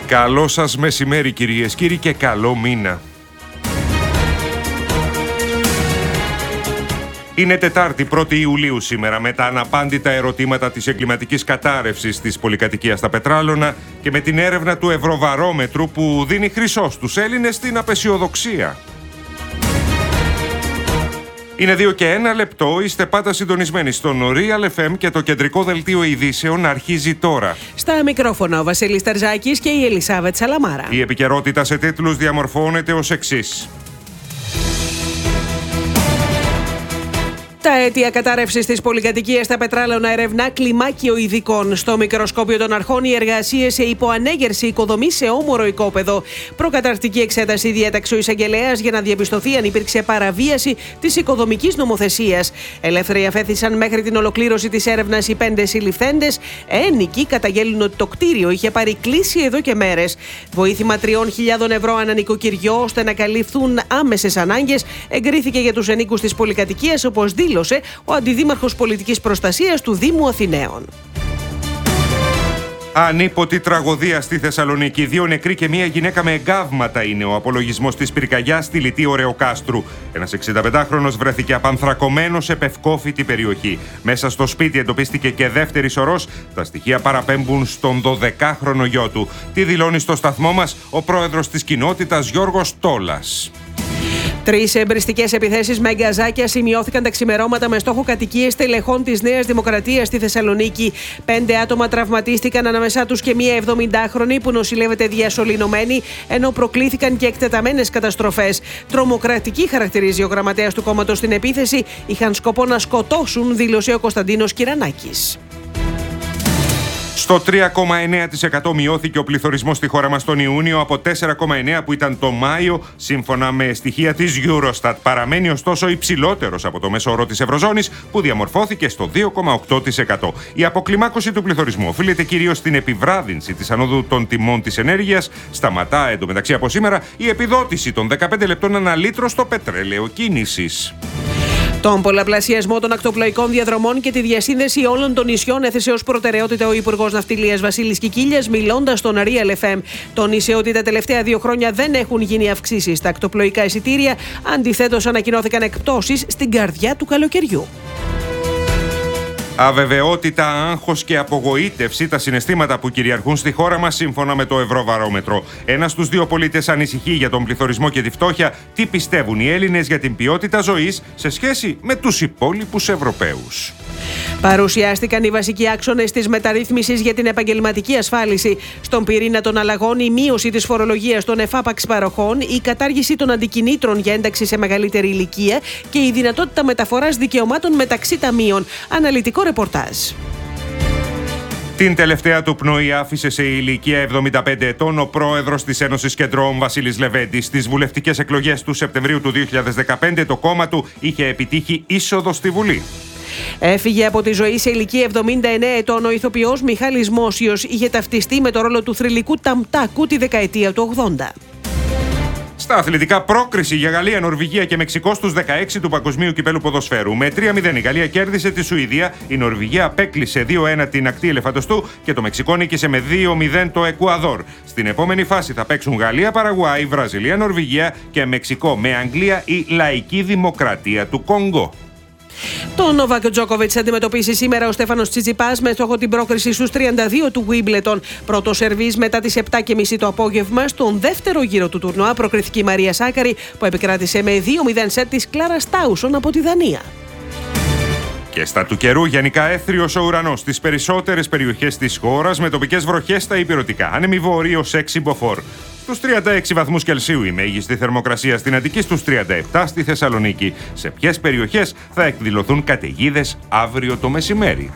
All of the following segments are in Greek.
Καλό σας μεσημέρι κυρίες, κύριοι, και καλό μήνα. Είναι Τετάρτη, 1η Ιουλίου σήμερα, με τα αναπάντητα ερωτήματα της εγκληματικής κατάρρευσης της πολυκατοικίας στα Πετράλωνα και με την έρευνα του Ευρωβαρόμετρου που δίνει χρυσό στους Έλληνες στην απεσιοδοξία. Είναι 2 και 1 λεπτό, είστε πάντα συντονισμένοι στον Real FM και το κεντρικό δελτίο ειδήσεων αρχίζει τώρα. Στα μικρόφωνα ο Βασίλης Ταρζάκης και η Ελισάβετ Σαλαμάρα. Η επικαιρότητα σε τίτλους διαμορφώνεται ως εξής. Τα αίτια κατάρρευσης της πολυκατοικίας στα Πετράλωνα ερευνά κλιμάκιο ειδικών. Στο μικροσκόπιο των αρχών, οι εργασίες σε υποανέγερση οικοδομή σε όμορο οικόπεδο. Προκαταρκτική εξέταση διέταξε ο εισαγγελέας για να διαπιστωθεί αν υπήρξε παραβίαση της οικοδομικής νομοθεσίας. Ελεύθεροι αφέθησαν μέχρι την ολοκλήρωση της έρευνας οι 5 συλληφθέντες. Ένικοι καταγγέλνουν ότι το κτίριο είχε πάρει κλίση εδώ και μέρες. Βοήθημα 3.000 ευρώ ανά νοικοκυριό ώστε να καλυφθούν άμεσες ανάγκες εγκρίθηκε για τους ενοίκους της πολυκατοικίας, όπως δήλωσε ο Αντιδήμαρχος Πολιτικής Προστασίας του Δήμου Αθηναίων. Ανίποτη τραγωδία στη Θεσσαλονίκη. 2 νεκροί και 1 γυναίκα με εγκάβματα είναι ο απολογισμός της πυρκαγιάς στη Λιτή Ωρεοκάστρου. Ένας 65χρονος βρέθηκε απανθρακωμένος σε πευκόφητη περιοχή. Μέσα στο σπίτι εντοπίστηκε και δεύτερη σωρός. Τα στοιχεία παραπέμπουν στον 12χρονο γιο του. Τι δηλώνει στο σταθμό μας ο πρόεδρος της κοινότητας Γιώργος Τόλας. 3 εμπριστικές επιθέσεις με γκαζάκια σημειώθηκαν τα ξημερώματα με στόχο κατοικίες τελεχών της Νέας Δημοκρατίας στη Θεσσαλονίκη. 5 άτομα τραυματίστηκαν, ανάμεσά τους και 1 70χρονη που νοσηλεύεται διασωληνωμένη, ενώ προκλήθηκαν και εκτεταμένες καταστροφές. Τρομοκρατική χαρακτηρίζει ο γραμματέας του κόμματος την επίθεση. Είχαν σκοπό να σκοτώσουν, δήλωσε ο Κωνσταντίνος Κυρανάκης. Στο 3,9% μειώθηκε ο πληθωρισμός στη χώρα μας τον Ιούνιο από 4,9% που ήταν το Μάιο, σύμφωνα με στοιχεία της Eurostat. Παραμένει ωστόσο υψηλότερος από το μέσο όρο της Ευρωζώνης, που διαμορφώθηκε στο 2,8%. Η αποκλιμάκωση του πληθωρισμού οφείλεται κυρίως στην επιβράδυνση της ανόδου των τιμών της ενέργειας. Σταματά εντωμεταξύ από σήμερα η επιδότηση των 15 λεπτών ανά λίτρο στο πετρέλαιο κίνησης. Τον πολλαπλασιασμό των ακτοπλοϊκών διαδρομών και τη διασύνδεση όλων των νησιών έθεσε ως προτεραιότητα ο Υπουργός Ναυτιλίας Βασίλης Κικίλιας, μιλώντας στον Real FM. Τόνισε ότι τα τελευταία 2 χρόνια δεν έχουν γίνει αυξήσεις στα ακτοπλοϊκά εισιτήρια. Αντιθέτως, ανακοινώθηκαν εκπτώσεις στην καρδιά του καλοκαιριού. Αβεβαιότητα, άγχος και απογοήτευση, τα συναισθήματα που κυριαρχούν στη χώρα μας σύμφωνα με το Ευρωβαρόμετρο. 1 στους 2 πολίτες ανησυχεί για τον πληθωρισμό και τη φτώχεια. Τι πιστεύουν οι Έλληνες για την ποιότητα ζωής σε σχέση με τους υπόλοιπους Ευρωπαίους. Παρουσιάστηκαν οι βασικοί άξονες της μεταρρύθμισης για την επαγγελματική ασφάλιση. Στον πυρήνα των αλλαγών, η μείωση της φορολογίας των εφάπαξ παροχών, η κατάργηση των αντικινήτρων για ένταξη σε μεγαλύτερη ηλικία και η δυνατότητα μεταφοράς δικαιωμάτων μεταξύ ταμείων. Αναλυτικό ρεπορτάζ. Την τελευταία του πνοή άφησε σε ηλικία 75 ετών ο πρόεδρος της Ένωσης Κεντρώων Βασίλης Λεβέντης. Στις βουλευτικές εκλογές του Σεπτεμβρίου του 2015 το κόμμα του είχε επιτύχει είσοδο στη Βουλή. Έφυγε από τη ζωή σε ηλικία 79 ετών ο ηθοποιός Μιχάλης Μόσιος. Είχε ταυτιστεί με το ρόλο του θρυλικού Ταμτάκου τη δεκαετία του 80. Στα αθλητικά, πρόκριση για Γαλλία, Νορβηγία και Μεξικό στους 16 του Παγκοσμίου Κυπέλου Ποδοσφαίρου. Με 3-0 η Γαλλία κέρδισε τη Σουηδία, η Νορβηγία απέκλεισε 2-1 την ακτή Ελεφαντοστού και το Μεξικό νίκησε με 2-0 το Εκουαδόρ. Στην επόμενη φάση θα παίξουν Γαλλία, Παραγουάη, Βραζιλία, Νορβηγία και Μεξικό με Αγγλία ή Λαϊκή Δημοκρατία του Κονγκό. Τον Νοβάκ Τζόκοβιτς αντιμετωπίσει σήμερα ο Στέφανος Τσιτσιπάς με στόχο την πρόκριση στους 32 του Wimbledon. Πρώτο σερβίς μετά τις 7.30 το απόγευμα. Στον δεύτερο γύρο του τουρνουά προκριθήκε η Μαρία Σάκαρη που επικράτησε με 2-0 σετ της Κλάρα Στάουσον από τη Δανία. Και στα του καιρού, γενικά έθριος ο ουρανός στις περισσότερες περιοχές της χώρας με τοπικές βροχές στα ηπειρωτικά. Άνεμη βορείος 6 μποφόρ. Στους 36 βαθμούς Κελσίου η μέγιστη θερμοκρασία στην Αττική, στους 37 στη Θεσσαλονίκη. Σε ποιες περιοχές θα εκδηλωθούν καταιγίδες αύριο το μεσημέρι.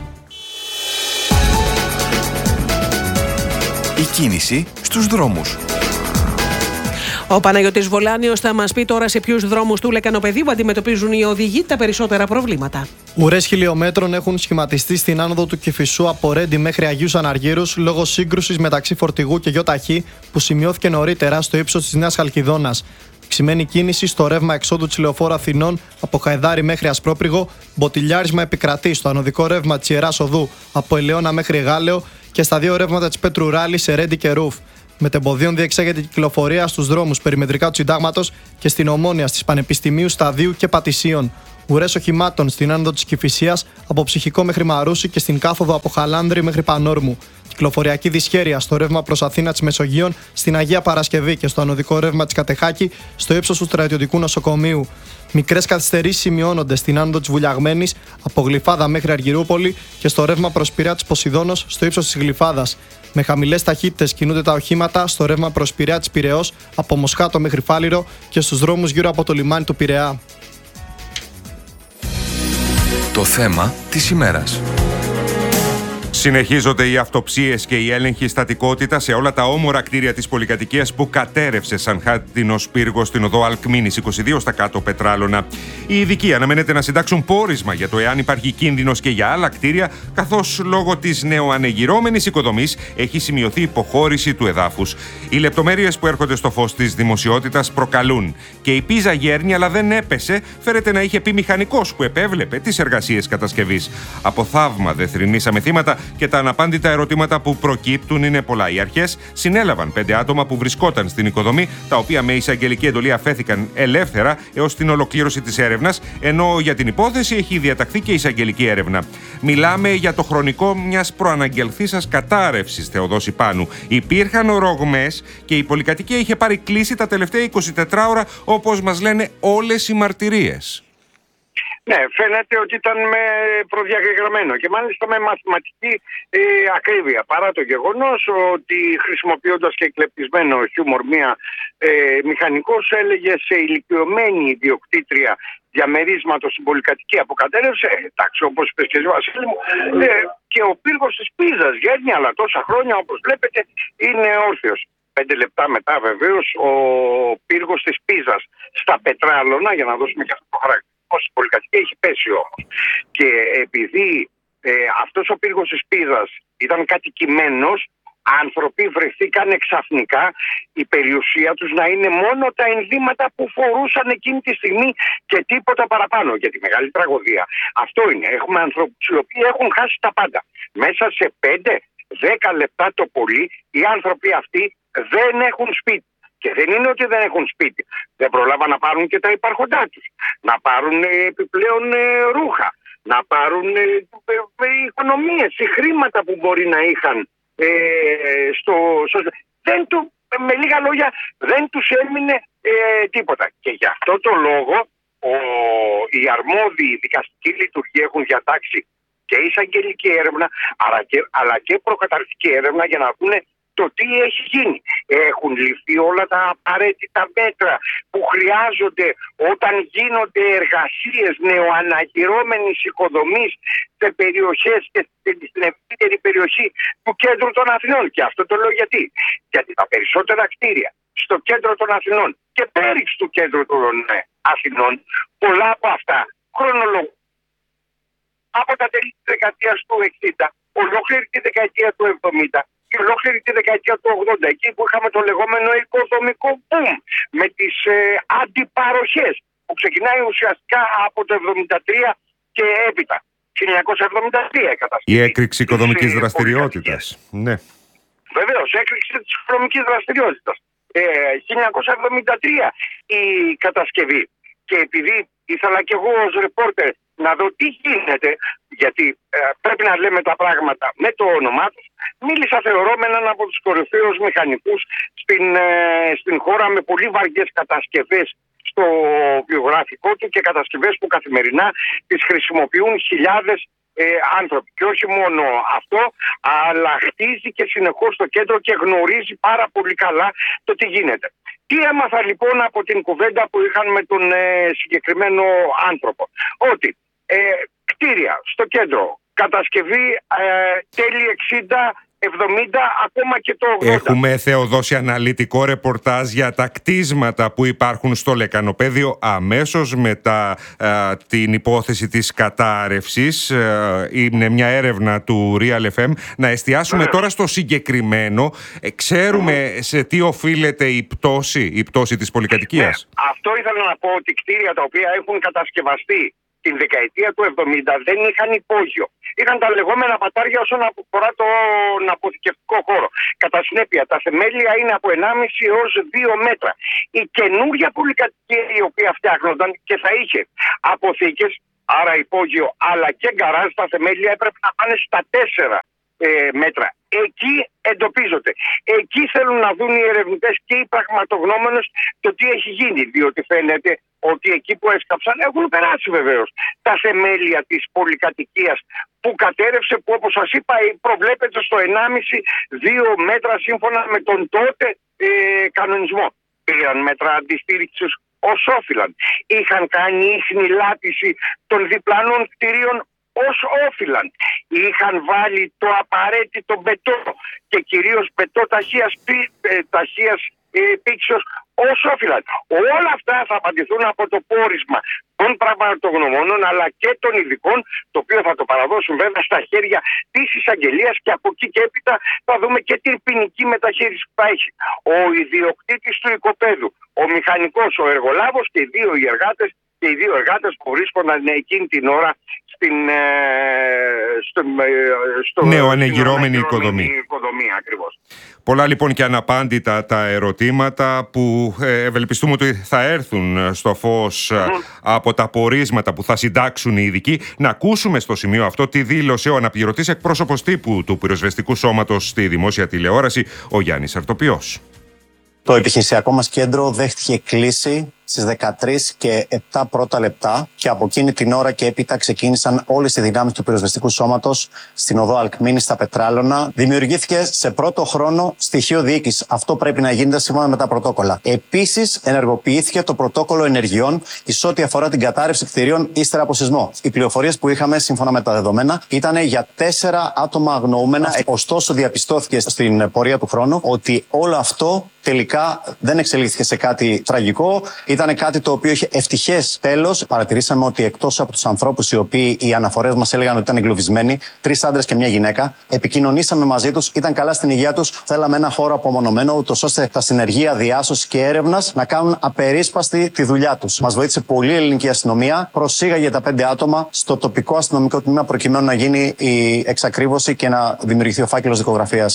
Η κίνηση στους δρόμους. Ο Παναγιώτης Βολάνιος θα μας πει τώρα σε ποιους δρόμους του Λεκανοπεδίου αντιμετωπίζουν οι οδηγοί τα περισσότερα προβλήματα. Ουρές χιλιομέτρων έχουν σχηματιστεί στην άνοδο του Κηφισού από Ρέντι μέχρι Αγίους Αναργύρους λόγω σύγκρουσης μεταξύ φορτηγού και ΙΟΤΑΧΗ που σημειώθηκε νωρίτερα στο ύψος της Νέας Χαλκιδόνας. Ξημένη κίνηση στο ρεύμα εξόδου της Λεωφόρου Αθηνών από Χαϊδάρι μέχρι Ασπρόπριγο, μποτιλιάρισμα επικρατεί στο ανωδικό ρεύμα της Ιεράς Οδού από Ελαιώνα μέχρι Γάλεο και στα δύο ρεύματα της Πέτρου Ράλη σε Ρέντι και Ρούφ. Μετεμποδίων διεξάγεται η κυκλοφορία στους δρόμους περιμετρικά του Συντάγματος και στην Ομόνια, στις Πανεπιστημίου, Σταδίου και Πατησίων. Ουρές οχημάτων στην άνοδο της Κηφισίας από Ψυχικό μέχρι Μαρούσι και στην κάθοδο από Χαλάνδρη μέχρι Πανόρμου. Κυκλοφοριακή δυσχέρεια στο ρεύμα προς Αθήνα της Μεσογείων, στην Αγία Παρασκευή και στο ανωδικό ρεύμα της Κατεχάκη στο ύψος του Στρατιωτικού Νοσοκομείου. Μικρές καθυστερήσεις σημειώνονται στην άνοδο της Βουλιαγμένης από Γλυφάδα μέχρι Αργυρούπολη και στο ρεύμα προς Πειραιά της Ποσειδώνος στο ύψος της Γλυφάδας. Με χαμηλές ταχύτητες κινούνται τα οχήματα στο ρεύμα προς Πειραιά της Πειραιώς από Μοσχάτο μέχρι Φάληρο και στους δρόμους γύρω από το λιμάνι του Πειραιά. Το θέμα της ημέρας. Συνεχίζονται οι αυτοψίες και η έλεγχη στατικότητα σε όλα τα όμορα κτίρια της πολυκατοικίας που κατέρευσε σαν χάτινος πύργος στην οδό Αλκμίνης 22 στα κάτω Πετράλωνα. Οι ειδικοί αναμένεται να συντάξουν πόρισμα για το εάν υπάρχει κίνδυνος και για άλλα κτίρια, καθώς λόγω της νεοανεγυρώμενης οικοδομής έχει σημειωθεί υποχώρηση του εδάφους. Οι λεπτομέρειες που έρχονται στο φως της δημοσιότητας προκαλούν. Και η πίζα γέρνει, αλλά δεν έπεσε, φέρεται να είχε πει μηχανικός που επέβλεπε τις εργασίες κατασκευής. Από θαύμα δεν θρηνήσαμε θύματα. Και τα αναπάντητα ερωτήματα που προκύπτουν είναι πολλά. Οι αρχές συνέλαβαν 5 άτομα που βρισκόταν στην οικοδομή, τα οποία με εισαγγελική εντολή αφέθηκαν ελεύθερα έως την ολοκλήρωση της έρευνας, ενώ για την υπόθεση έχει διαταχθεί και εισαγγελική έρευνα. Μιλάμε για το χρονικό μιας προαναγγελθήσας κατάρρευσης, Θεοδόση Πάνου. Υπήρχαν ρογμές και η πολυκατοικία είχε πάρει κλίση τα τελευταία 24 ώρα, όπως μας λένε όλες οι μαρτυρίες. Ναι, φαίνεται ότι ήταν με προδιαγεγραμμένο και μάλιστα με μαθηματική ακρίβεια. Παρά το γεγονός ότι χρησιμοποιώντας και εκλεπτισμένο χιούμορ μία μηχανικός έλεγε σε ηλικιωμένη ιδιοκτήτρια διαμερίσματος στην πολυκατοικία που κατέρευσε, εντάξει, όπως είπες και εσύ Βασίλη μου, και ο πύργος της Πίζας γέρνει, αλλά τόσα χρόνια όπως βλέπετε είναι όρθιος. 5 λεπτά μετά βεβαίως ο πύργος της Πίζας στα Πετράλωνα, για να δώσουμε και αυτό το χαρακτήρα, η πολυκατοικία έχει πέσει όμως. Και επειδή αυτός ο πύργος της Πίζας ήταν κατοικημένος, άνθρωποι βρεθήκαν ξαφνικά η περιουσία τους να είναι μόνο τα ενδύματα που φορούσαν εκείνη τη στιγμή και τίποτα παραπάνω. Για τη μεγάλη τραγωδία αυτό είναι. Έχουμε ανθρώπους οι οποίοι έχουν χάσει τα πάντα. Μέσα σε 5-10 λεπτά το πολύ οι άνθρωποι αυτοί δεν έχουν σπίτι. Και δεν είναι ότι δεν έχουν σπίτι. Δεν προλάβαν να πάρουν και τα υπάρχοντά τους. Να πάρουν επιπλέον ρούχα. Να πάρουν οικονομίες ή χρήματα που μπορεί να είχαν. Με λίγα λόγια δεν τους έμεινε τίποτα. Και γι' αυτό το λόγο οι αρμόδιοι δικαστικοί λειτουργοί έχουν διατάξει και εισαγγελική έρευνα αλλά και προκαταρκτική έρευνα για να πούνε το τι έχει γίνει. Έχουν ληφθεί όλα τα απαραίτητα μέτρα που χρειάζονται όταν γίνονται εργασίες νεοαναγυρώμενης οικοδομής σε περιοχές και στην ευρύτερη περιοχή του κέντρου των Αθηνών. Και αυτό το λέω γιατί. Γιατί τα περισσότερα κτίρια στο κέντρο των Αθηνών και πέριξ του κέντρου των Αθηνών, πολλά από αυτά χρονολογούν από τα τέλη της δεκαετίας του 60, ολόκληρη τη δεκαετία του 70, και ολόκληρη τη δεκαετία του 80, εκεί που είχαμε το λεγόμενο οικοδομικό boom με τις αντιπαροχές που ξεκινάει ουσιαστικά από το 73 και έπειτα. 1973 κατασκευή. Η έκρηξη οικοδομικής δραστηριότητας. Ναι. Βεβαίως, έκρηξη της οικοδομικής δραστηριότητας. 1973 η κατασκευή. Και επειδή ήθελα κι εγώ ως ρεπόρτερ να δω τι γίνεται, γιατί πρέπει να λέμε τα πράγματα με το όνομά τους, μίλησα θεωρώ με έναν από τους κορυφαίους μηχανικούς στην χώρα με πολύ βαριές κατασκευές στο βιογραφικό του και κατασκευές που καθημερινά τις χρησιμοποιούν χιλιάδες άνθρωποι. Και όχι μόνο αυτό, αλλά χτίζει και συνεχώς στο κέντρο και γνωρίζει πάρα πολύ καλά το τι γίνεται. Τι έμαθα λοιπόν από την κουβέντα που είχαν με τον συγκεκριμένο άνθρωπο? Ότι κτίρια στο κέντρο, κατασκευή τέλη 60, 70, ακόμα και το 80. Έχουμε, Θεοδόση, αναλυτικό ρεπορτάζ για τα κτίσματα που υπάρχουν στο Λεκανοπαίδιο αμέσως μετά την υπόθεση της κατάρρευσης. Είναι μια έρευνα του Real FM. Να εστιάσουμε τώρα στο συγκεκριμένο. Ξέρουμε σε τι οφείλεται η πτώση της πολυκατοικίας. Αυτό ήθελα να πω, ότι κτίρια τα οποία έχουν κατασκευαστεί την δεκαετία του 70 δεν είχαν υπόγειο. Είχαν τα λεγόμενα πατάρια όσον αφορά τον αποθηκευτικό χώρο. Κατά συνέπεια, τα θεμέλια είναι από 1,5 έως 2 μέτρα. Η καινούργια πολυκατοικία η οποία φτιάχνονταν και θα είχε αποθήκες, άρα υπόγειο, αλλά και γκαράζ, τα θεμέλια έπρεπε να πάνε στα 4 μέτρα. Εκεί εντοπίζονται. Εκεί θέλουν να δουν οι ερευνητές και οι πραγματογνώμονες το τι έχει γίνει. Διότι φαίνεται ότι εκεί που έσκαψαν έχουν περάσει βεβαίως τα θεμέλια της πολυκατοικίας που κατέρευσε, που όπως σας είπα προβλέπεται στο 1,5-2 μέτρα σύμφωνα με τον τότε κανονισμό. Πήραν μέτρα αντιστήριξης ως όφυλαν. Είχαν κάνει ίχνη λάτηση των διπλανών κτηρίων ως όφυλαν. Είχαν βάλει το απαραίτητο μπετό και κυρίως μπετό ταχείας πήξεως ως όφυλαν. Όλα αυτά θα απαντηθούν από το πόρισμα των πραγματογνωμόνων αλλά και των ειδικών, το οποίο θα το παραδώσουν βέβαια στα χέρια της εισαγγελίας, και από εκεί και έπειτα θα δούμε και την ποινική μεταχείριση που θα έχει ο ιδιοκτήτης του οικοπαίδου, ο μηχανικός, ο εργολάβος και οι δύο εργάτες που βρίσκονταν εκείνη την ώρα στο νεοανεγυρώμενη οικοδομή ακριβώς. Πολλά λοιπόν και αναπάντητα τα ερωτήματα που ευελπιστούμε ότι θα έρθουν στο φως από τα πορίσματα που θα συντάξουν οι ειδικοί. Να ακούσουμε στο σημείο αυτό τη δήλωσε ο αναπληρωτής εκπρόσωπος τύπου του Πυροσβεστικού Σώματος στη δημόσια τηλεόραση, ο Γιάννης Αρτοπιός. Το επιχειρησιακό μας κέντρο δέχτηκε κλήση στις 13 και 7 πρώτα λεπτά και από εκείνη την ώρα και έπειτα ξεκίνησαν όλες οι δυνάμεις του Πυροσβεστικού Σώματος στην οδό Αλκμήνη στα Πετράλωνα. Δημιουργήθηκε σε πρώτο χρόνο στοιχείο διοίκησης. Αυτό πρέπει να γίνεται σύμφωνα με τα πρωτόκολλα. Επίσης, ενεργοποιήθηκε το πρωτόκολλο ενεργειών εις ό,τι αφορά την κατάρρευση κτηρίων ύστερα από σεισμό. Οι πληροφορίες που είχαμε σύμφωνα με τα δεδομένα ήταν για 4 άτομα αγνοούμενα. Ωστόσο, διαπιστώθηκε στην πορεία του χρόνου ότι όλο αυτό τελικά δεν εξελίχθηκε σε κάτι τραγικό. Ήταν κάτι το οποίο είχε ευτυχές τέλος. Παρατηρήσαμε ότι εκτός από τους ανθρώπους οι οποίοι οι αναφορές μας έλεγαν ότι ήταν εγκλωβισμένοι, 3 άντρες και 1 γυναίκα, επικοινωνήσαμε μαζί τους, ήταν καλά στην υγεία τους. Θέλαμε ένα χώρο απομονωμένο, ούτως ώστε τα συνεργεία διάσωσης και έρευνας να κάνουν απερίσπαστη τη δουλειά τους. Μας βοήθησε πολύ η ελληνική αστυνομία. Προσήγαγε τα 5 άτομα στο τοπικό αστυνομικό τμήμα προκειμένου να γίνει η εξακρίβωση και να δημιουργηθεί ο φάκελος δικογραφίας.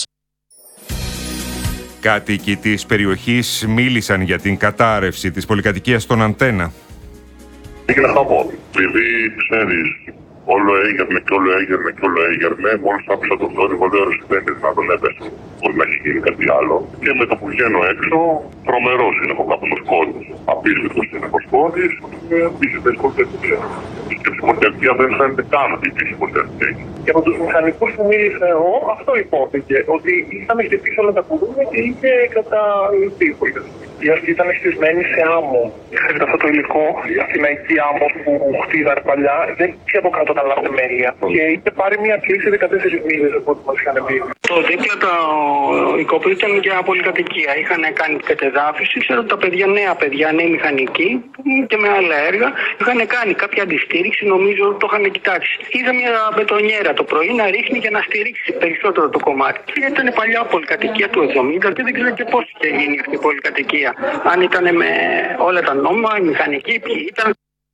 Κάτοικοι της περιοχής μίλησαν για την κατάρρευση της πολυκατοικίας στον Αντένα. Έγινε χαμό. Επειδή ξέρεις, όλο έγερνε. Μόλις άκουσα το θόρυβο, λέω ρεσιτέντες να τον έπεσε. Μπορεί να έχει γίνει κάτι άλλο. Και με το που βγαίνω έξω, τρομερός είναι ο καπνός κόσμος. Απίστευτος είναι ο κόσμος. Επίσης, η ψυχοτεραπεία δεν φαίνεται καν ότι υπήρχε ψυχοτεραπεία. Και από τους μηχανικούς που μίλησα εγώ, αυτό υπόθηκε. Ότι είχαμε χτυπήσει όλα τα κουδούνια και είχε καταληφθεί η πολυκατοικία. Η αρχή ήταν στισμένη σε άμμο. Ξέρετε αυτό το υλικό, η αθηναϊκή άμμο που χτίζανε παλιά, δεν είχε από κάτω τα θεμέλια. Και είχε πάρει μια κλίση 14 μήνες από ό,τι μας είχαν πει. Το δίπλα το οικόπεδο ήταν για πολυκατοικία. Είχαν κάνει κατεδάφιση. Ξέρω ότι τα παιδιά, νέοι μηχανικοί και με άλλα έργα, είχαν κάνει κάποια αντιστήριξη. Νομίζω το είχαν κοιτάξει. Είδα μια μπετονιέρα το πρωί να ρίχνει για να στηρίξει περισσότερο το κομμάτι. Γιατί ήταν παλιά πολυκατοικία του 70 και δεν ξέρω και πώς είχε γίνει αυτή η πολυκατοικία. Αν ήταν με όλα τα νόμια, οι μηχανικοί, ποιοι ήταν.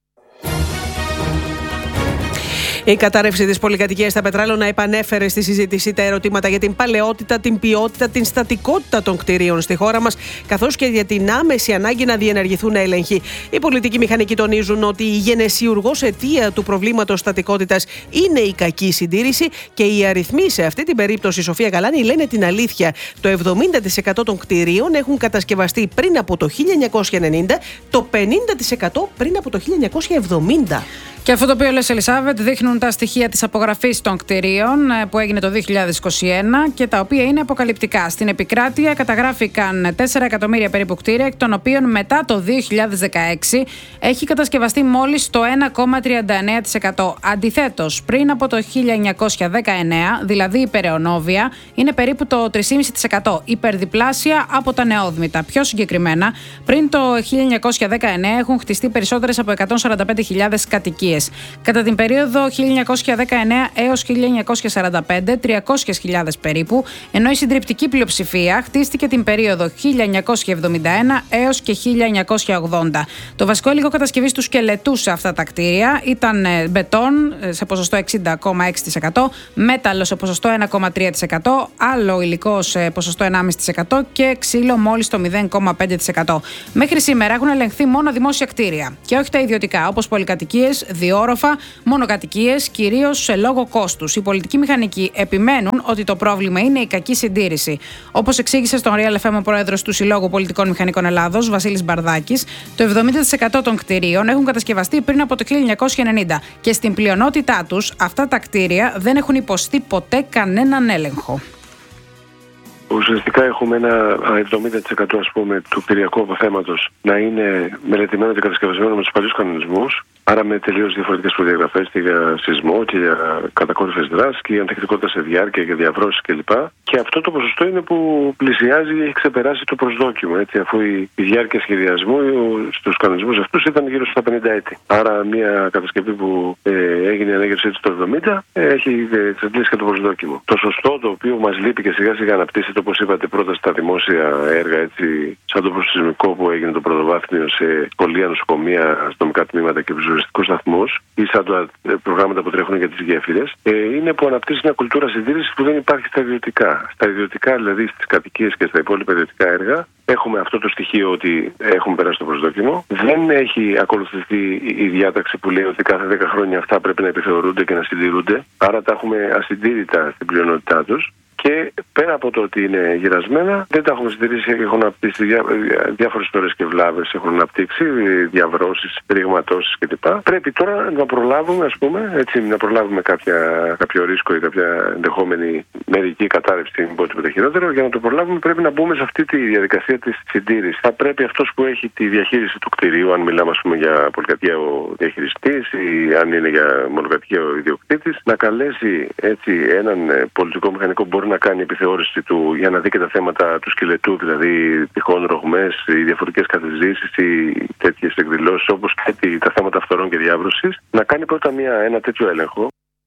Η κατάρρευση της πολυκατοικίας στα Πετράλωνα επανέφερε στη συζήτηση τα ερωτήματα για την παλαιότητα, την ποιότητα, την στατικότητα των κτηρίων στη χώρα μας, καθώς και για την άμεση ανάγκη να διενεργηθούν έλεγχοι. Οι πολιτικοί μηχανικοί τονίζουν ότι η γενεσιουργός αιτία του προβλήματος στατικότητας είναι η κακή συντήρηση και οι αριθμοί σε αυτή την περίπτωση, Σοφία Γαλάνη, λένε την αλήθεια. Το 70% των κτηρίων έχουν κατασκευαστεί πριν από το 1990, το 50% πριν από το 1970. Και αυτό το οποίο λες, Ελισάβετ, δείχνουν τα στοιχεία της απογραφής των κτηρίων που έγινε το 2021 και τα οποία είναι αποκαλυπτικά. Στην επικράτεια καταγράφηκαν 4 εκατομμύρια περίπου κτίρια, εκ των οποίων μετά το 2016 έχει κατασκευαστεί μόλις το 1,39%. Αντιθέτως, πριν από το 1919, δηλαδή η Περαιονόβια, είναι περίπου το 3,5%, υπερδιπλάσια από τα νεόδμητα. Πιο συγκεκριμένα, πριν το 1919 έχουν χτιστεί περισσότερες από 145.000 κατοικίες. πολυκατοικίες. Κατά την περίοδο 1919 έως 1945, 300.000 περίπου, ενώ η συντριπτική πλειοψηφία χτίστηκε την περίοδο 1971 έως και 1980. Το βασικό υλικό κατασκευής του σκελετού σε αυτά τα κτίρια ήταν μπετόν σε ποσοστό 60,6%, μέταλλο σε ποσοστό 1,3%, άλλο υλικό σε ποσοστό 1,5% και ξύλο μόλις το 0,5%. Μέχρι σήμερα έχουν ελεγχθεί μόνο δημόσια κτίρια και όχι τα ιδιωτικά, όπως πολυκατοικίες, διόροφα, μονοκατοικίες, κυρίως σε λόγω κόστους. Οι πολιτικοί μηχανικοί επιμένουν ότι το πρόβλημα είναι η κακή συντήρηση. Όπως εξήγησε στον Real FM ο πρόεδρος του Συλλόγου Πολιτικών Μηχανικών Ελλάδος, Βασίλης Μπαρδάκης, το 70% των κτιρίων έχουν κατασκευαστεί πριν από το 1990 και στην πλειονότητά τους αυτά τα κτίρια δεν έχουν υποστεί ποτέ κανέναν έλεγχο. Ουσιαστικά έχουμε ένα 70% ας πούμε του κτηριακού αποθέματος να είναι μελετημένο και κατασκευασμένο με τους παλιούς κανονισμούς, άρα με τελείως διαφορετικές προδιαγραφές και για σεισμό και για κατακόρυφες δράσεις και για ανθεκτικότητα σε διάρκεια, για διαβρώσεις κλπ. Και αυτό το ποσοστό είναι που πλησιάζει ή έχει ξεπεράσει το προσδόκιμο, έτσι, αφού η διάρκεια σχεδιασμού στους κανονισμούς αυτούς ήταν γύρω στα 50 έτη. Άρα μια κατασκευή που έγινε η ανέγερση έτσι το 70 έχει εξαντλήσει και το προσδόκιμο. Το σωστό το οποίο μας λείπει και σιγά σιγά αναπτύσσεται, όπως είπατε, πρώτα στα δημόσια έργα, έτσι, σαν το προσυσμικό που έγινε το πρωτοβάθμιο σε σχολεία, νοσοκομεία, αστυνομικά τμήματα και επιζωριστικούς σταθμούς, ή σαν τα προγράμματα που τρέχουν για τις γέφυρες, είναι που αναπτύσσει μια κουλτούρα συντήρησης που δεν υπάρχει στα ιδιωτικά. Στα ιδιωτικά, δηλαδή στις κατοικίες και στα υπόλοιπα ιδιωτικά έργα, έχουμε αυτό το στοιχείο ότι έχουμε περάσει το προσδόκιμο. Δεν έχει ακολουθηθεί η διάταξη που λέει ότι κάθε 10 χρόνια αυτά πρέπει να επιθεωρούνται και να συντηρούνται. Άρα τα έχουμε ασυντήρητα στην πλειονότητά τους. Και πέρα από το ότι είναι γυρασμένα, δεν τα έχουμε συντηρήσει, έχουν αναπτύξει διάφορες τορές και βλάβες, έχουν αναπτύξει διαβρώσεις, ρηγματώσεις κλπ. Πρέπει τώρα να προλάβουμε, ας πούμε, έτσι, να προλάβουμε κάποιο ρίσκο ή κάποια ενδεχόμενη μερική κατάρρευση, μην πω τίποτα χειρότερο. Για να το προλάβουμε, πρέπει να μπούμε σε αυτή τη διαδικασία της συντήρησης. Θα πρέπει αυτός που έχει τη διαχείριση του κτηρίου, αν μιλάμε, ας πούμε, για πολυκατοικία ο διαχειριστής ή αν είναι για μονοκατοικία ο ιδιοκτήτης, να καλέσει έτσι έναν πολιτικό μηχανικό που μπορεί να κάνει επιθεώρηση του για να δει και τα θέματα του σκελετού, δηλαδή τυχόν ρογμές ή διαφορετικές καθιζήσεις ή τέτοιες εκδηλώσεις, όπως και τα θέματα φθορών και διάβρωσης, να κάνει πρώτα ένα τέτοιο έλεγχο.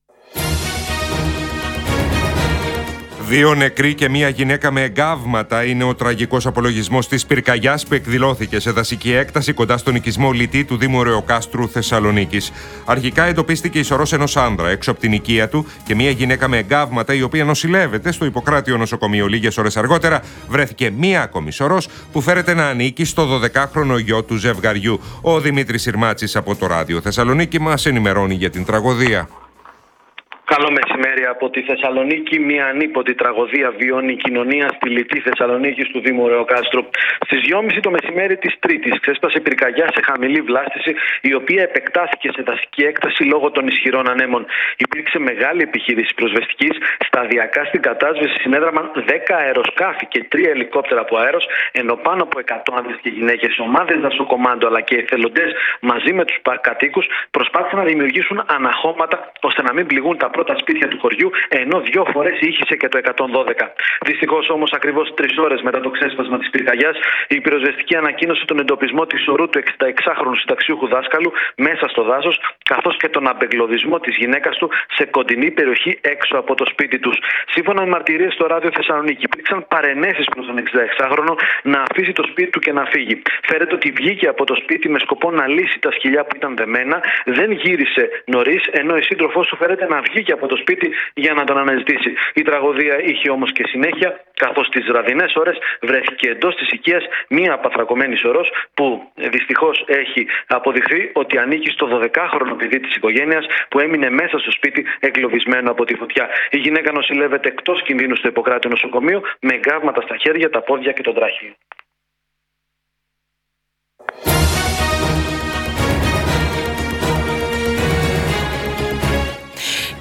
2 νεκροί και μία γυναίκα με εγκάβματα είναι ο τραγικός απολογισμός της πυρκαγιάς που εκδηλώθηκε σε δασική έκταση κοντά στον οικισμό Λυτή του Δήμου Ρεοκάστρου Θεσσαλονίκης. Αρχικά εντοπίστηκε η σωρός ενός άνδρα έξω από την οικία του και μία γυναίκα με εγκάβματα, η οποία νοσηλεύεται στο Ιπποκράτειο νοσοκομείο. Λίγες ώρες αργότερα βρέθηκε μία ακόμη σωρός που φέρεται να ανήκει στο 12χρονο γιο του ζευγαριού. Ο Δημήτρης Συρμάτσης από το Ράδιο Θεσσαλονίκη μας ενημερώνει για την τραγωδία. Καλό μεσημέρι από τη Θεσσαλονίκη. Μια ανίποτη τραγωδία βιώνει η κοινωνία στη Λυτή Θεσσαλονίκης του Δήμου Ρεοκάστρου. Στις 2.30 το μεσημέρι της Τρίτης ξέσπασε πυρκαγιά σε χαμηλή βλάστηση, η οποία επεκτάθηκε σε δασική έκταση λόγω των ισχυρών ανέμων. Υπήρξε μεγάλη επιχείρηση πυροσβεστικής. Σταδιακά στην κατάσβεση συνέδραμαν 10 αεροσκάφη και 3 ελικόπτερα από αέρος, ενώ πάνω από 100 άνδρες και γυναίκες, ομάδες δασοκομάντο αλλά και εθελοντές μαζί με τους κατοίκους προσπάθησαν να δημιουργήσουν αναχώματα ώστε να μην πληγούν τα πρώτα σπίτια του χωριού, ενώ 2 φορές ήχησε και το 112. Δυστυχώς όμως, ακριβώς 3 ώρες μετά το ξέσπασμα της πυρκαγιάς, η πυροσβεστική ανακοίνωσε τον εντοπισμό της ορού του 66χρονου συνταξιούχου δάσκαλου μέσα στο δάσος, καθώς και τον απεγκλωβισμό της γυναίκας του σε κοντινή περιοχή έξω από το σπίτι τους. Σύμφωνα με μαρτυρίες στο Ράδιο Θεσσαλονίκη, υπήρξαν παρενέσεις προς τον 66χρονο να αφήσει το σπίτι του και να φύγει. Φέρεται ότι βγήκε από το σπίτι με σκοπό να λύσει τα σκυλιά που ήταν δεμένα, δεν γύρισε νωρίς, ενώ η σύντροφός του φέρεται να βγήκε από το σπίτι για να τον αναζητήσει. Η τραγωδία είχε όμως και συνέχεια, καθώς τις βραδινές ώρες βρέθηκε εντός της οικίας μία απαθρακωμένη σωρός που δυστυχώς έχει αποδειχθεί ότι ανήκει στο 12χρονο παιδί της οικογένειας που έμεινε μέσα στο σπίτι εγκλωβισμένο από τη φωτιά. Η γυναίκα νοσηλεύεται εκτός κινδύνου στο Ιπποκράτειο νοσοκομείο με εγκάβματα στα χέρια, τα πόδια και τον τράχιο.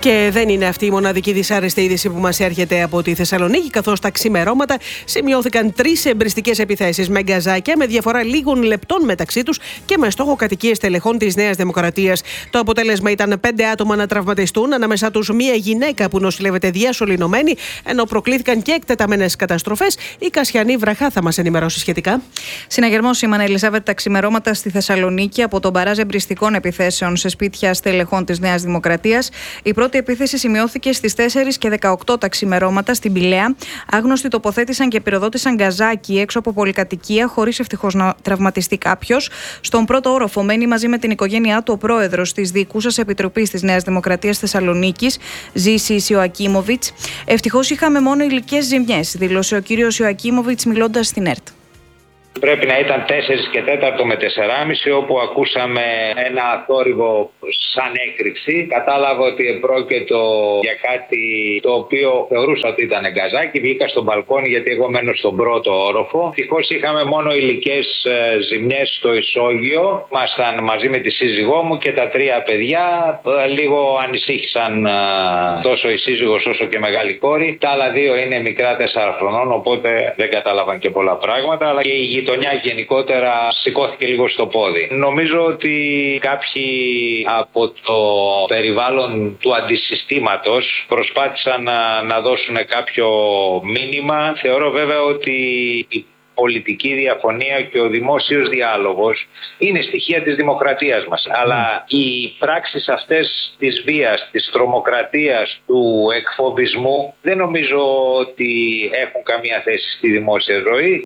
Και δεν είναι αυτή η μοναδική δυσάρεστη είδηση που μας έρχεται από τη Θεσσαλονίκη, καθώς τα ξημερώματα σημειώθηκαν 3 εμπριστικές επιθέσεις με γκαζάκια με διαφορά λίγων λεπτών μεταξύ τους και με στόχο κατοικίες τελεχών της Νέας Δημοκρατίας. Το αποτέλεσμα ήταν 5 άτομα να τραυματιστούν, ανάμεσά τους μία γυναίκα που νοσηλεύεται διασωληνωμένη, ενώ προκλήθηκαν και εκτεταμένες καταστροφές. Η Κασιανή Βραχά θα μας ενημερώσει σχετικά. Συναγερμός σήμανε, Ελισάβετ, τα ξημερώματα στη Θεσσαλονίκη από τον μπαράζ εμπριστικών επιθέσεων σε σπίτια στελεχών της Νέας Δημοκρατίας. Η πρώτη επίθεση σημειώθηκε στις 4 και 18 τα ξημερώματα στην Πηλαία. Άγνωστοι τοποθέτησαν και πυροδότησαν γκαζάκι έξω από πολυκατοικία, χωρίς ευτυχώς να τραυματιστεί κάποιος. Στον πρώτο όροφο μένει μαζί με την οικογένειά του ο πρόεδρος της Διοικούσας Επιτροπής της Νέας Δημοκρατίας Θεσσαλονίκης, Ζήσης Ιωακίμοβιτς. Ευτυχώς είχαμε μόνο υλικές ζημιές, δήλωσε ο κύριος Ιωακίμοβιτς μιλώντας στην ΕΡΤ. Πρέπει να ήταν 4 και 4 με 4,5, όπου ακούσαμε ένα θόρυβο σαν έκρηξη. Κατάλαβα ότι επρόκειτο για κάτι το οποίο θεωρούσα ότι ήταν γκαζάκι. Βγήκα στο μπαλκόνι, γιατί εγώ μένω στον πρώτο όροφο. Ευτυχώς είχαμε μόνο υλικές ζημιές στο ισόγειο. Ήμασταν μαζί με τη σύζυγό μου και τα 3 παιδιά. Λίγο ανησύχησαν τόσο η σύζυγος όσο και μεγάλη κόρη. Τα άλλα 2 είναι μικρά 4 χρονών, οπότε δεν κατάλαβαν και πολλά πράγματα. Αλλά και η γειτονιά γενικότερα σηκώθηκε λίγο στο πόδι. Νομίζω ότι κάποιοι από το περιβάλλον του αντισυστήματος προσπάθησαν να δώσουν κάποιο μήνυμα. Θεωρώ βέβαια ότι η πολιτική διαφωνία και ο δημόσιος διάλογος είναι στοιχεία της δημοκρατίας μας. Αλλά οι πράξεις αυτές της βίας, της τρομοκρατίας, του εκφοβισμού δεν νομίζω ότι έχουν καμία θέση στη δημόσια ζωή.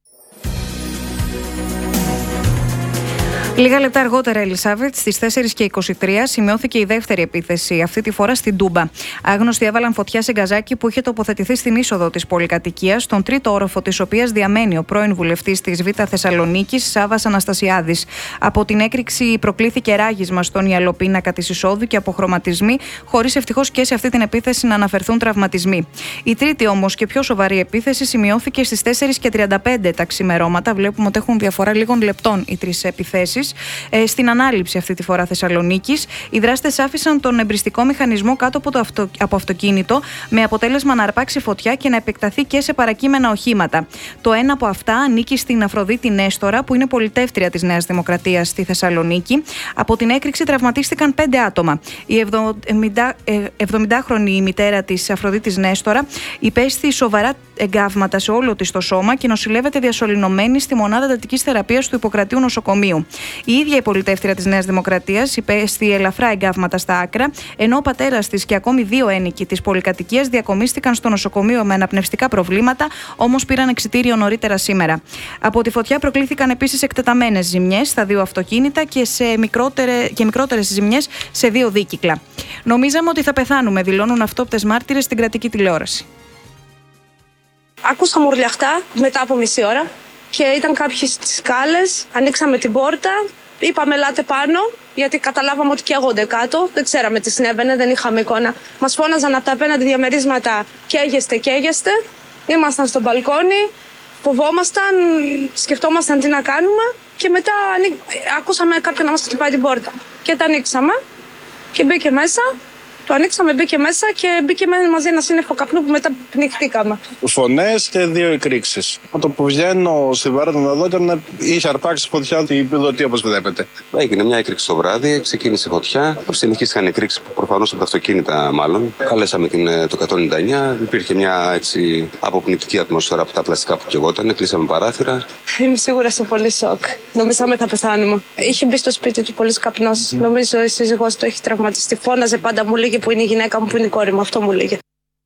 Λίγα λεπτά αργότερα, Ελισάβετ, στις 4 και 23 σημειώθηκε η δεύτερη επίθεση, αυτή τη φορά στην Τούμπα. Άγνωστοι έβαλαν φωτιά σε γκαζάκι που είχε τοποθετηθεί στην είσοδο της πολυκατοικίας, στον τρίτο όροφο της οποίας διαμένει ο πρώην βουλευτής της Β' Θεσσαλονίκης, Σάββας Αναστασιάδης. Από την έκρηξη προκλήθηκε ράγισμα στον ιαλοπίνακα της εισόδου και αποχρωματισμοί, χωρίς ευτυχώς και σε αυτή την επίθεση να αναφερθούν τραυματισμοί. Η τρίτη όμως και πιο σοβαρή επίθεση σημειώθηκε στις 4 και 35 τα ξημερώματα. Βλέπουμε ότι έχουν διαφορά λίγων λεπτών οι 3 επιθέσεις. Στην ανάληψη αυτή τη φορά Θεσσαλονίκης, οι δράστες άφησαν τον εμπριστικό μηχανισμό κάτω από αυτοκίνητο, με αποτέλεσμα να αρπάξει φωτιά και να επεκταθεί και σε παρακείμενα οχήματα. Το ένα από αυτά ανήκει στην Αφροδίτη Νέστορα, που είναι πολιτεύτρια της Νέας Δημοκρατίας στη Θεσσαλονίκη. Από την έκρηξη τραυματίστηκαν 5 άτομα. Η 70χρονη μητέρα της Αφροδίτης Νέστορα υπέστη σοβαρά εγκάβματα σε όλο της το σώμα και νοσηλεύεται διασωληνωμένη στη μονάδα εντατικής θεραπείας του Ιπποκρατείου νοσοκομείου. Η ίδια η πολιτεύτρια της Νέας Δημοκρατίας υπέστη ελαφρά εγκάβματα στα άκρα, ενώ ο πατέρας της και ακόμη 2 ένοικοι της πολυκατοικίας διακομίστηκαν στο νοσοκομείο με αναπνευστικά προβλήματα, όμως πήραν εξιτήριο νωρίτερα σήμερα. Από τη φωτιά προκλήθηκαν επίσης εκτεταμένες ζημιές στα 2 αυτοκίνητα και μικρότερες ζημιές σε 2 δίκυκλα. Νομίζαμε ότι θα πεθάνουμε, δηλώνουν αυτόπτες μάρτυρες στην κρατική τηλεόραση. Άκουσα μουρλιαχτά μετά από μισή ώρα και ήταν κάποιοι στις σκάλες. Ανοίξαμε την πόρτα, είπαμε ελάτε πάνω, γιατί καταλάβαμε ότι καίγονται κάτω. Δεν ξέραμε τι συνέβαινε, δεν είχαμε εικόνα. Μας φώναζαν από τα απέναντι διαμερίσματα καίγεστε. Ήμασταν στο μπαλκόνι, φοβόμασταν, σκεφτόμασταν τι να κάνουμε και μετά ακούσαμε κάποιον να μας χτυπάει την πόρτα. Και τα ανοίξαμε και μπήκε μέσα. Το ανοίξαμε, μπήκε μέσα και μπήκε μαζί ένα σύννεφο καπνού που μετά πνιχτήκαμε. Φωνές και 2 εκρήξεις. Με το που βγαίνω στη βάρδα να δω, είχε αρπάξει φωτιά την πιλωτή, όπως βλέπετε. Έγινε μια έκρηξη το βράδυ, ξεκίνησε φωτιά. Συνεχίστηκαν εκρήξεις που προφανώς από τα αυτοκίνητα, μάλλον. Καλέσαμε το 199. Υπήρχε μια έτσι αποπνικτική ατμόσφαιρα από τα πλαστικά που καιγόταν. Κλείσαμε παράθυρα. Είμαι σίγουρα σε πολύ σοκ. Νομίζαμε θα πεθάνουμε. Είχε μπει στο σπίτι του πολύ καπνός. Νομίζω η σύζυγός του έχει τραυματιστεί. Φώναζε πάντα, μου λέγε που είναι η γυναίκα μου, που είναι η κόρη μου. Αυτό μου λέγε.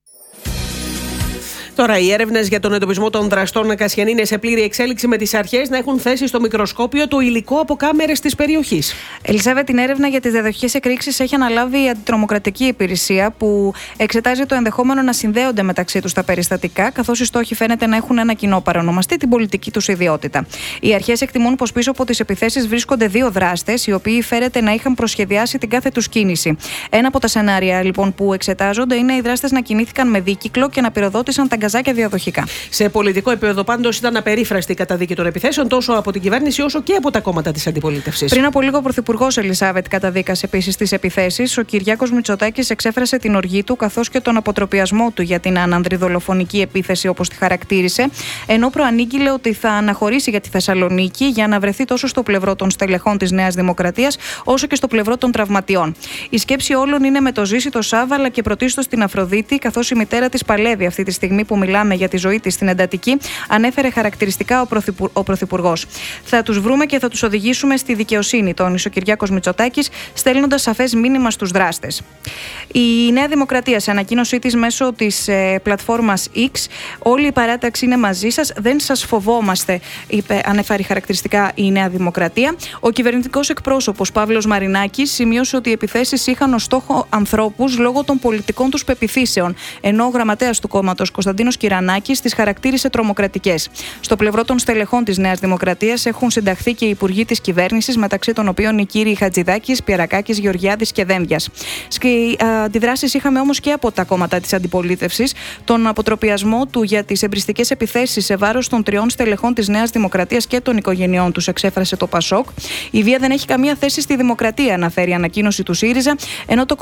Τώρα, οι έρευνες για τον εντοπισμό των δραστών Κασιανή είναι σε πλήρη εξέλιξη, με τις αρχές να έχουν θέσει στο μικροσκόπιο το υλικό από κάμερες της περιοχής. Ελισάβετ, την έρευνα για τις διαδοχικές εκρήξεις έχει αναλάβει η Αντιτρομοκρατική Υπηρεσία, που εξετάζει το ενδεχόμενο να συνδέονται μεταξύ τους τα περιστατικά, καθώς οι στόχοι φαίνεται να έχουν ένα κοινό παρονομαστή, την πολιτική τους ιδιότητα. Οι αρχές εκτιμούν πως πίσω από τις επιθέσεις βρίσκονται 2 δράστες, οι οποίοι φαίνεται να είχαν προσχεδιάσει την κάθε τους κίνηση. Ένα από τα σενάρια λοιπόν που εξετάζονται είναι οι δράστες να κινήθηκαν με δίκυκλο και να πυροδότησαν τα γκαζάκια διαδοχικά. Σε πολιτικό επίπεδο, πάντως, ήταν απερίφραστη η καταδίκη των επιθέσεων τόσο από την κυβέρνηση όσο και από τα κόμματα της αντιπολίτευσης. Πριν από λίγο, ο Πρωθυπουργός Ελισάβετ καταδίκασε επίσης τις επιθέσεις. Ο Κυριάκος Μητσοτάκης εξέφρασε την οργή του καθώς και τον αποτροπιασμό του για την ανανδριδολοφονική επίθεση, όπως τη χαρακτήρισε, ενώ προανήγγειλε ότι θα αναχωρήσει για τη Θεσσαλονίκη για να βρεθεί τόσο στο πλευρό των στελεχών της Νέας Δημοκρατίας όσο και στο πλευρό των τραυματιών. Η σκέψη όλων είναι με το Ζήση, το Σάβα αλλά και πρωτίστως την Αφροδίτη, καθώς η μητέρα της παλεύει αυτή τη στιγμή που μιλάμε για τη ζωή της στην εντατική, ανέφερε χαρακτηριστικά ο Πρωθυπουργός. Θα τους βρούμε και θα τους οδηγήσουμε στη δικαιοσύνη, τόνισε ο Κυριάκος Μητσοτάκης, στέλνοντας σαφές μήνυμα στους δράστες. Η Νέα Δημοκρατία, σε ανακοίνωσή της μέσω της πλατφόρμας X, όλη η παράταξη είναι μαζί σας, δεν σας φοβόμαστε, ανέφερε χαρακτηριστικά η Νέα Δημοκρατία. Ο κυβερνητικός εκπρόσωπος Παύλος Μαρινάκης σημείωσε ότι οι επιθέσεις είχαν ως στόχο ανθρώπους λόγω των πολιτικών τους πεποιθήσεων, ενώ ο γραμματέας του κόμματος Κωνσταντίνος Κυρανάκης τις χαρακτήρισε τρομοκρατικές. Στο πλευρό των στελεχών της Νέας Δημοκρατίας έχουν συνταχθεί και οι υπουργοί της κυβέρνησης, μεταξύ των οποίων οι κύριοι Χατζηδάκης, Πιερακάκης, Γεωργιάδης και Δένδιας. Αντιδράσεις είχαμε όμως και από τα κόμματα της αντιπολίτευσης. Τον αποτροπιασμό του για τις εμπριστικές επιθέσεις σε βάρος των 3 στελεχών της Νέας Δημοκρατίας και των οικογενειών τους εξέφρασε το ΠΑΣΟΚ. Η βία δεν έχει καμία θέση στη δημοκρατία, αναφέρει η ανακοίνωση του ΣΥΡΙΖΑ, ενώ το